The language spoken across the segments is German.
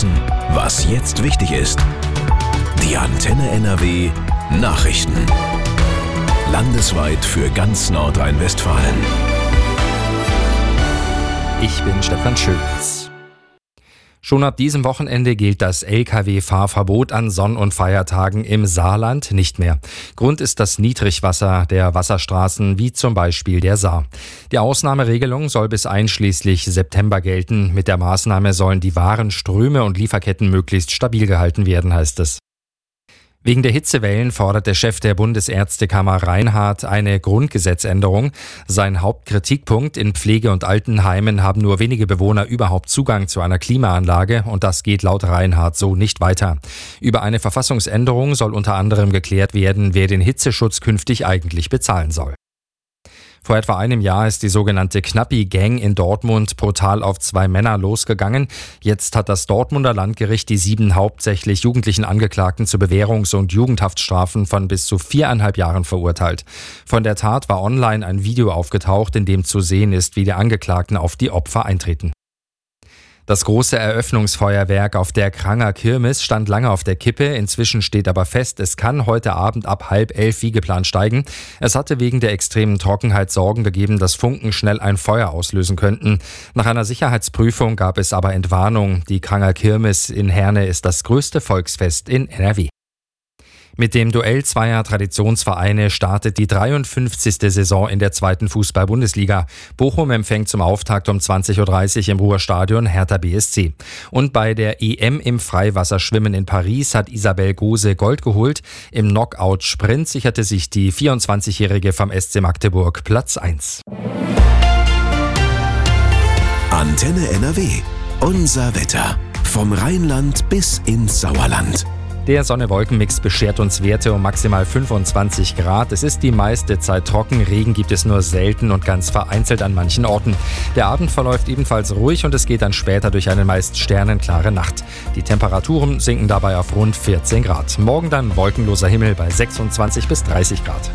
wissen, was jetzt wichtig ist. Die Antenne NRW Nachrichten. Landesweit für ganz Nordrhein-Westfalen. Ich bin Stefan Schönes. Schon ab diesem Wochenende gilt das Lkw-Fahrverbot an Sonn- und Feiertagen im Saarland nicht mehr. Grund ist das Niedrigwasser der Wasserstraßen, wie zum Beispiel der Saar. Die Ausnahmeregelung soll bis einschließlich September gelten. Mit der Maßnahme sollen die Warenströme und Lieferketten möglichst stabil gehalten werden, heißt es. Wegen der Hitzewellen fordert der Chef der Bundesärztekammer Reinhardt eine Grundgesetzänderung. Sein Hauptkritikpunkt: in Pflege- und Altenheimen haben nur wenige Bewohner überhaupt Zugang zu einer Klimaanlage und das geht laut Reinhardt so nicht weiter. Über eine Verfassungsänderung soll unter anderem geklärt werden, wer den Hitzeschutz künftig eigentlich bezahlen soll. Vor etwa einem Jahr ist die sogenannte Knappi-Gang in Dortmund brutal auf 2 Männer losgegangen. Jetzt hat das Dortmunder Landgericht die 7 hauptsächlich jugendlichen Angeklagten zu Bewährungs- und Jugendhaftstrafen von bis zu 4,5 Jahren verurteilt. Von der Tat war online ein Video aufgetaucht, in dem zu sehen ist, wie die Angeklagten auf die Opfer eintreten. Das große Eröffnungsfeuerwerk auf der Kranger Kirmes stand lange auf der Kippe. Inzwischen steht aber fest, es kann heute Abend ab 10:30 wie geplant steigen. Es hatte wegen der extremen Trockenheit Sorgen gegeben, dass Funken schnell ein Feuer auslösen könnten. Nach einer Sicherheitsprüfung gab es aber Entwarnung. Die Kranger Kirmes in Herne ist das größte Volksfest in NRW. Mit dem Duell zweier Traditionsvereine startet die 53. Saison in der 2. Fußball-Bundesliga. Bochum empfängt zum Auftakt um 20:30 Uhr im Ruhrstadion Hertha BSC. Und bei der EM im Freiwasserschwimmen in Paris hat Isabel Gose Gold geholt. Im Knockout-Sprint sicherte sich die 24-Jährige vom SC Magdeburg Platz 1. Antenne NRW. Unser Wetter. Vom Rheinland bis ins Sauerland. Der Sonne-Wolken-Mix beschert uns Werte um maximal 25 Grad. Es ist die meiste Zeit trocken, Regen gibt es nur selten und ganz vereinzelt an manchen Orten. Der Abend verläuft ebenfalls ruhig und es geht dann später durch eine meist sternenklare Nacht. Die Temperaturen sinken dabei auf rund 14 Grad. Morgen dann wolkenloser Himmel bei 26 bis 30 Grad.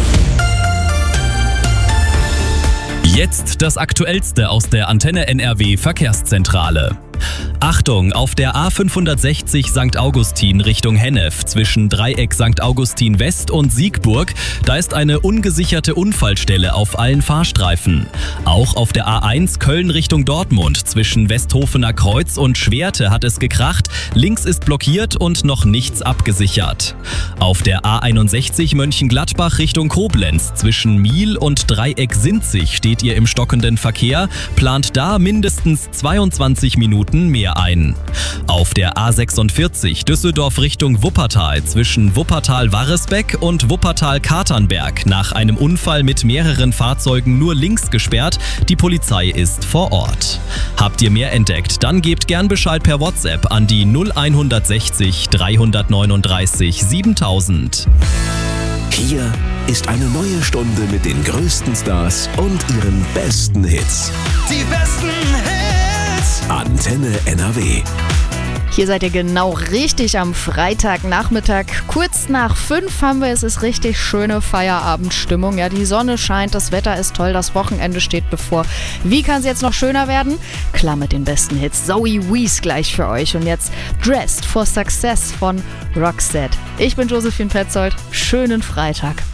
Jetzt das Aktuellste aus der Antenne NRW Verkehrszentrale. Achtung, auf der A560 St. Augustin Richtung Hennef zwischen Dreieck St. Augustin West und Siegburg, da ist eine ungesicherte Unfallstelle auf allen Fahrstreifen. Auch auf der A1 Köln Richtung Dortmund zwischen Westhofener Kreuz und Schwerte hat es gekracht, links ist blockiert und noch nichts abgesichert. Auf der A61 Mönchengladbach Richtung Koblenz zwischen Miel und Dreieck Sinzig steht ihr im stockenden Verkehr, plant da mindestens 22 Minuten mehr ein. Auf der A46 Düsseldorf Richtung Wuppertal zwischen Wuppertal-Warresbeck und Wuppertal-Katernberg nach einem Unfall mit mehreren Fahrzeugen nur links gesperrt. Die Polizei ist vor Ort. Habt ihr mehr entdeckt? Dann gebt gern Bescheid per WhatsApp an die 0160 339 7000. Hier ist eine neue Stunde mit den größten Stars und ihren besten Hits. Die besten Hits! Antenne NRW. Hier seid ihr genau richtig am Freitagnachmittag. Kurz nach 5 haben wir es. Ist richtig schöne Feierabendstimmung. Ja, die Sonne scheint, das Wetter ist toll, das Wochenende steht bevor. Wie kann es jetzt noch schöner werden? Klar, mit den besten Hits. Zoe Wees gleich für euch. Und jetzt Dressed for Success von Roxette. Ich bin Josephine Petzold. Schönen Freitag.